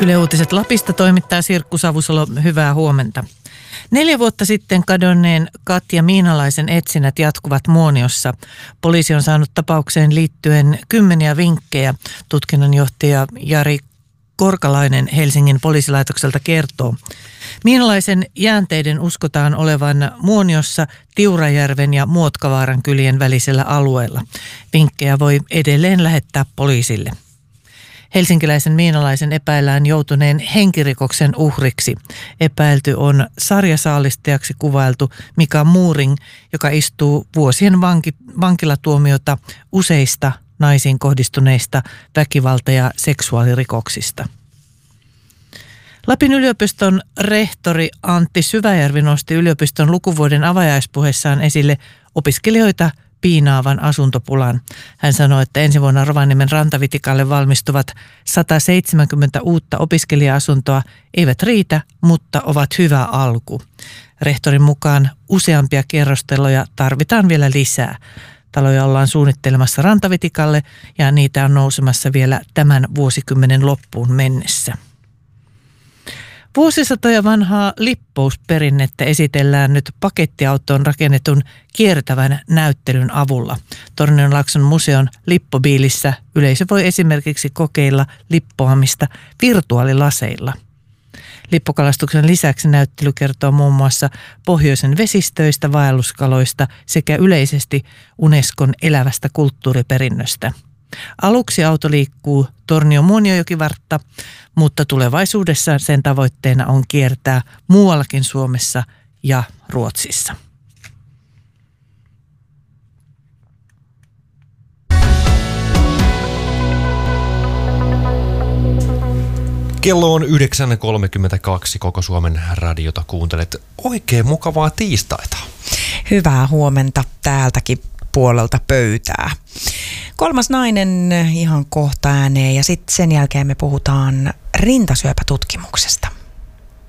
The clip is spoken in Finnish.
Yle Uutiset Lapista toimittaa Sirkku Savusalo. Hyvää huomenta. 4 vuotta sitten kadonneen Katja Miinalaisen etsinnät jatkuvat Muoniossa. Poliisi on saanut tapaukseen liittyen 10 vinkkejä. Tutkinnanjohtaja Jari Korkalainen Helsingin poliisilaitokselta kertoo. Miinalaisen jäänteiden uskotaan olevan Muoniossa Tiurajärven ja Muotkavaaran kylien välisellä alueella. Vinkkejä voi edelleen lähettää poliisille. Helsinkiläisen Miinalaisen epäillään joutuneen henkirikoksen uhriksi. Epäilty on sarjasaalistajaksi kuvailtu Mika Muuring, joka istuu vuosien vankilatuomiota useista naisiin kohdistuneista väkivalta- ja seksuaalirikoksista. Lapin yliopiston rehtori Antti Syväjärvi nosti yliopiston lukuvuoden avajaispuheessaan esille opiskelijoita piinaavan asuntopulan. Hän sanoi, että ensi vuonna Rovaniemen Rantavitikalle valmistuvat 170 uutta opiskelija-asuntoa eivät riitä, mutta ovat hyvä alku. Rehtorin mukaan useampia kerrostaloja tarvitaan vielä lisää. Taloja ollaan suunnittelemassa Rantavitikalle ja niitä on nousemassa vielä tämän vuosikymmenen loppuun mennessä. Vuosisatoja vanhaa lippousperinnettä esitellään nyt pakettiautoon rakennetun kiertävän näyttelyn avulla. Tornionlaakson museon lippobiilissä yleisö voi esimerkiksi kokeilla lippoamista virtuaalilaseilla. Lippokalastuksen lisäksi näyttely kertoo muun muassa pohjoisen vesistöistä, vaelluskaloista sekä yleisesti Unescon elävästä kulttuuriperinnöstä. Aluksi auto liikkuu Tornio-Muonionjokivartta, mutta tulevaisuudessa sen tavoitteena on kiertää muuallakin Suomessa ja Ruotsissa. Kello on 9.32, koko Suomen radiota kuuntelet. Oikein mukavaa tiistaita. Hyvää huomenta täältäkin puolelta pöytää. 3. nainen ihan kohta ääneen ja sitten sen jälkeen me puhutaan rintasyöpätutkimuksesta.